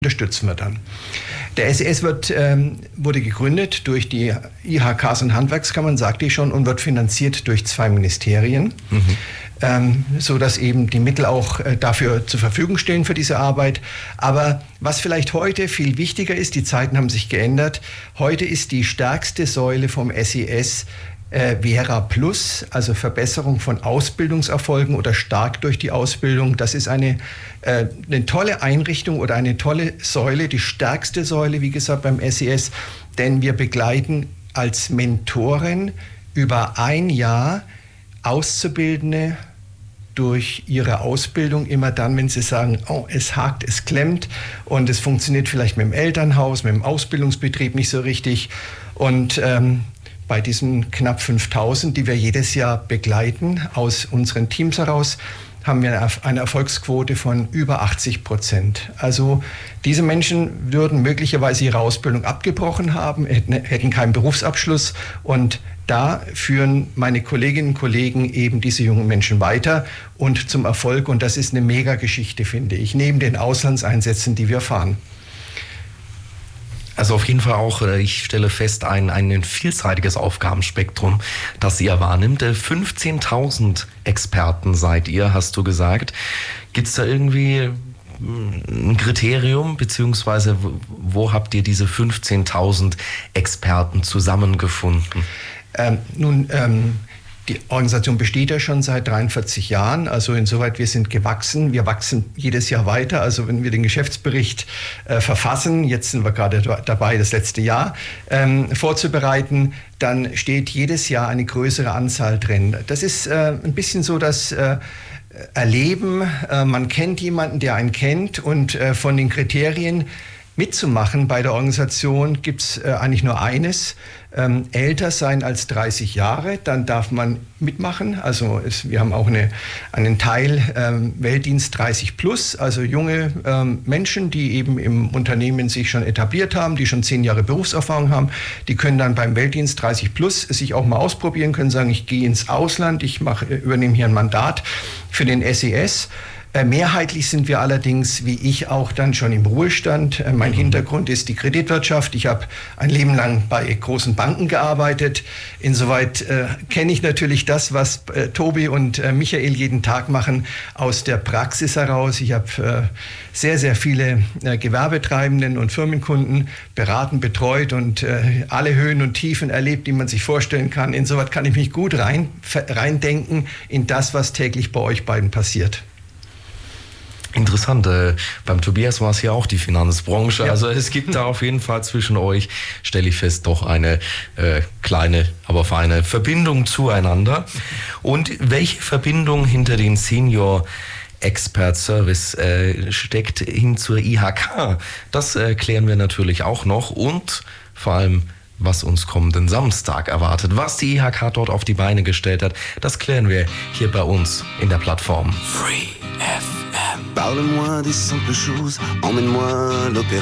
unterstützen wir dann. Der SES wurde gegründet durch die IHKs und Handwerkskammern, sagte ich schon, und wird finanziert durch 2 Ministerien, so dass eben die Mittel auch dafür zur Verfügung stehen für diese Arbeit. Aber was vielleicht heute viel wichtiger ist, die Zeiten haben sich geändert, heute ist die stärkste Säule vom SES Vera Plus, also Verbesserung von Ausbildungserfolgen oder stark durch die Ausbildung. Das ist eine tolle Einrichtung oder eine tolle Säule, die stärkste Säule, wie gesagt, beim SES, denn wir begleiten als Mentoren über ein Jahr Auszubildende durch ihre Ausbildung, immer dann, wenn sie sagen, oh, es hakt, es klemmt und es funktioniert vielleicht mit dem Elternhaus, mit dem Ausbildungsbetrieb nicht so richtig. Und bei diesen knapp 5.000, die wir jedes Jahr begleiten, aus unseren Teams heraus, haben wir eine Erfolgsquote von über 80%. Also diese Menschen würden möglicherweise ihre Ausbildung abgebrochen haben, hätten keinen Berufsabschluss, und da führen meine Kolleginnen und Kollegen eben diese jungen Menschen weiter und zum Erfolg. Und das ist eine Mega-Geschichte, finde ich, neben den Auslandseinsätzen, die wir fahren. Also auf jeden Fall auch, ich stelle fest, ein vielseitiges Aufgabenspektrum, das ihr wahrnimmt. 15.000 Experten seid ihr, hast du gesagt. Gibt es da irgendwie ein Kriterium, beziehungsweise wo habt ihr diese 15.000 Experten zusammengefunden? Die Organisation besteht ja schon seit 43 Jahren, also insoweit wir sind gewachsen. Wir wachsen jedes Jahr weiter, also wenn wir den Geschäftsbericht verfassen, jetzt sind wir gerade dabei, das letzte Jahr vorzubereiten, dann steht jedes Jahr eine größere Anzahl drin. Das ist ein bisschen so das Erleben, man kennt jemanden, der einen kennt, und von den Kriterien mitzumachen bei der Organisation gibt es eigentlich nur eines: älter sein als 30 Jahre, dann darf man mitmachen. Also wir haben auch einen Teil Weltdienst 30 plus, also junge Menschen, die eben im Unternehmen sich schon etabliert haben, die schon 10 Jahre Berufserfahrung haben, die können dann beim Weltdienst 30 plus sich auch mal ausprobieren, können sagen, ich gehe ins Ausland, ich übernehme hier ein Mandat für den SES. Mehrheitlich sind wir allerdings, wie ich auch, dann schon im Ruhestand. Mein Hintergrund ist die Kreditwirtschaft. Ich habe ein Leben lang bei großen Banken gearbeitet. Insoweit kenne ich natürlich das, was Tobi und Michael jeden Tag machen, aus der Praxis heraus. Ich habe sehr, sehr viele Gewerbetreibenden und Firmenkunden beraten, betreut und alle Höhen und Tiefen erlebt, die man sich vorstellen kann. Insoweit kann ich mich gut reindenken in das, was täglich bei euch beiden passiert. Interessant, beim Tobias war es ja auch die Finanzbranche, Ja. Also es gibt da auf jeden Fall zwischen euch, stelle ich fest, doch eine kleine, aber feine Verbindung zueinander. Und welche Verbindung hinter den Senior Expert Service steckt hin zur IHK? Das klären wir natürlich auch noch, und vor allem, was uns kommenden Samstag erwartet, was die IHK dort auf die Beine gestellt hat, das klären wir hier bei uns in der Plattform. Free FM. Parle-moi des simples choses, emmène-moi l'opéra.